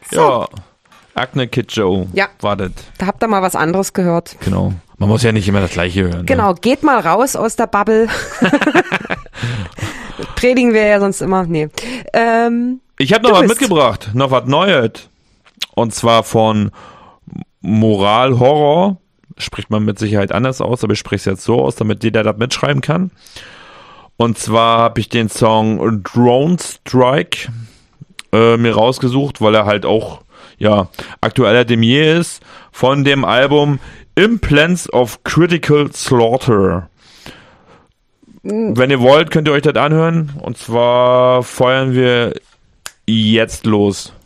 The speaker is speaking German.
Ja, Acne Kid Joe. Ja. Wartet. Da habt ihr mal was anderes gehört. Genau. Man muss ja nicht immer das Gleiche hören. Genau, geht mal raus aus der Bubble. Predigen wir ja sonst immer. Nee. Ich habe noch was mitgebracht. Noch was Neues. Und zwar von Moral Horror. Spricht man mit Sicherheit anders aus, aber ich spreche es jetzt so aus, damit jeder das mitschreiben kann. Und zwar habe ich den Song Drone Strike mir rausgesucht, weil er halt auch aktueller denn je ist, von dem Album Implants of Critical Slaughter. Wenn ihr wollt, könnt ihr euch das anhören. Und zwar feuern wir jetzt los.